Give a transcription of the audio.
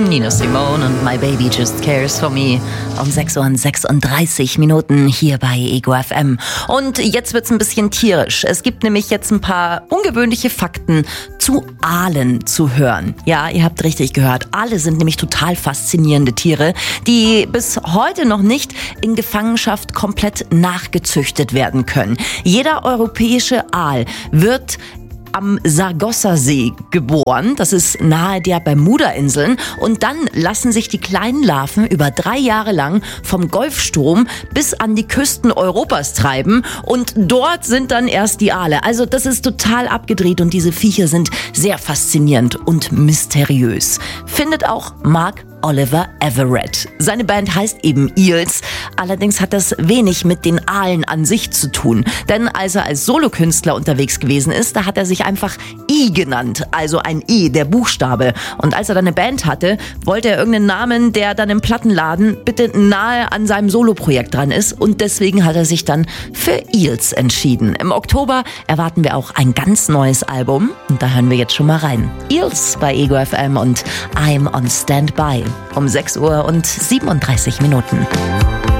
Nina Simone und My Baby Just Cares For Me. Um 6:36 Uhr hier bei Ego FM. Und jetzt wird's ein bisschen tierisch. Es gibt nämlich jetzt ein paar ungewöhnliche Fakten zu Aalen zu hören. Ja, ihr habt richtig gehört. Aale sind nämlich total faszinierende Tiere, die bis heute noch nicht in Gefangenschaft komplett nachgezüchtet werden können. Jeder europäische Aal wird am Sargassosee geboren, das ist nahe der Bermuda-Inseln, und dann lassen sich die kleinen Larven über 3 Jahre lang vom Golfstrom bis an die Küsten Europas treiben und dort sind dann erst die Aale. Also das ist total abgedreht und diese Viecher sind sehr faszinierend und mysteriös. Findet auch Mark Oliver Everett. Seine Band heißt eben Eels, allerdings hat das wenig mit den Aalen an sich zu tun. Denn als er als Solokünstler unterwegs gewesen ist, da hat er sich einfach I genannt, also ein E, der Buchstabe. Und als er dann eine Band hatte, wollte er irgendeinen Namen, der dann im Plattenladen bitte nahe an seinem Soloprojekt dran ist. Und deswegen hat er sich dann für Eels entschieden. Im Oktober erwarten wir auch ein ganz neues Album. Und da hören wir jetzt schon mal rein. Eels bei Ego FM und I'm on Standby. Um 6:37 Uhr.